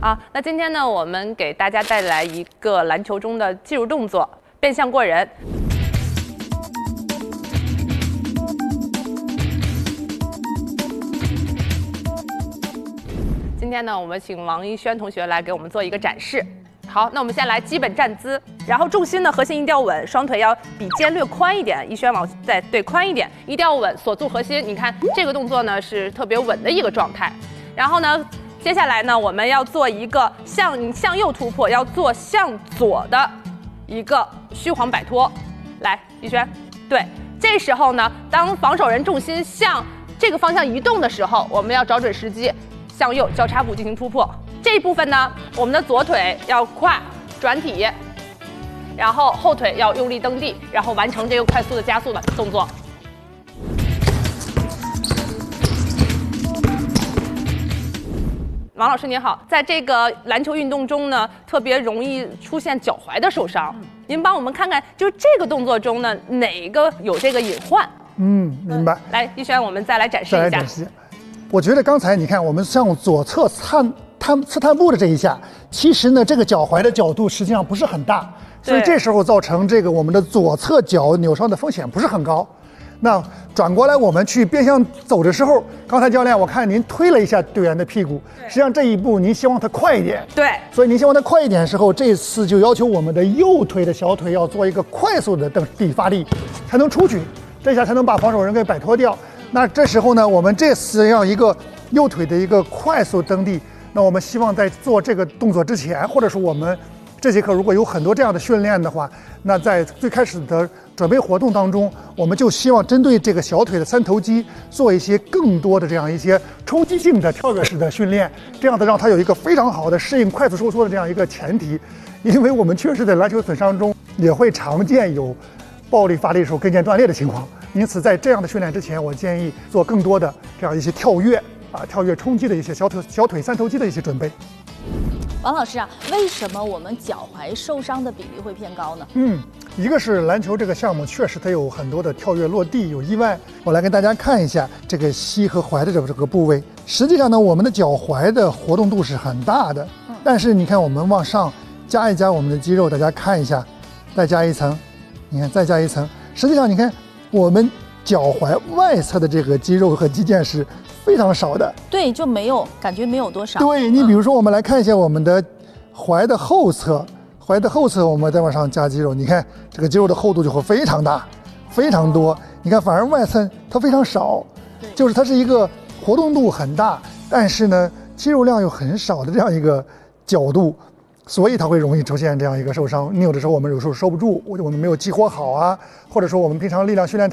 啊，那今天呢，我们给大家带来一个篮球中的技术动作——变向过人。今天呢，我们请王一轩同学来给我们做一个展示。好，那我们先来基本站姿，然后重心呢，核心一定要稳，双腿要比肩略宽一点，一轩往再对宽一点，一定要稳，锁住核心。你看这个动作呢是特别稳的一个状态。然后呢，接下来呢，我们要做一个向右突破，要做向左的一个虚晃摆脱。来，一轩，对，这时候呢，当防守人重心向这个方向移动的时候，我们要找准时机，向右交叉步进行突破。这一部分呢，我们的左腿要跨转体，然后后腿要用力蹬地，然后完成这个快速的加速的动作。王老师您好，在这个篮球运动中呢，特别容易出现脚踝的受伤。您帮我们看看，就是这个动作中呢，哪个有这个隐患？ 明白。 来，一轩，我们再来展示一下。 我觉得刚才你看，我们向左侧刺探步的这一下，其实呢，这个脚踝的角度实际上不是很大，所以这时候造成这个我们的左侧脚扭伤的风险不是很高。那转过来，我们去变向走的时候，刚才教练我看您推了一下队员的屁股，实际上这一步您希望他快一点， 对， 所以您希望他快一点的时候，这次就要求我们的右腿的小腿要做一个快速的蹬地发力，才能出去，这下才能把防守人给摆脱掉。那这时候呢，我们这次要一个右腿的一个快速蹬地，那我们希望在做这个动作之前，或者说我们这节课如果有很多这样的训练的话，那在最开始的准备活动当中，我们就希望针对这个小腿的三头肌做一些更多的这样一些冲击性的跳跃式的训练，这样的让它有一个非常好的适应快速收缩的这样一个前提。因为我们确实在篮球损伤中也会常见有暴力发力时候跟腱断裂的情况，因此在这样的训练之前，我建议做更多的这样一些跳跃跳跃冲击的一些小腿三头肌的一些准备。 王老师啊，为什么我们脚踝受伤的比例会偏高呢？ 一个是篮球这个项目确实它有很多的跳跃落地有意外，我来跟大家看一下这个膝和踝的这个部位。实际上呢，我们的脚踝的活动度是很大的，但是你看我们往上加一加我们的肌肉，大家看一下，再加一层，你看再加一层，实际上你看我们脚踝外侧的这个肌肉和肌腱是非常少的， 对，就没有感觉没有多少。 对，你比如说我们来看一下我们的踝的后侧，我们再往上加肌肉，你看这个肌肉的厚度就会非常大，非常多。你看反而外侧它非常少，就是它是一个活动度很大，但是呢肌肉量又很少的这样一个角度，所以它会容易出现这样一个受伤。你有的时候我们有时候收不住，我们没有激活好或者说我们平常力量训练